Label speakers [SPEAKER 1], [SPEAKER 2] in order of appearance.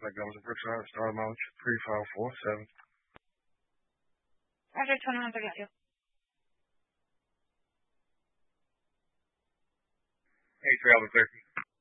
[SPEAKER 1] Select numbers and personal star launch 3547.
[SPEAKER 2] Roger, 21 32.
[SPEAKER 1] Hey, Trail 30.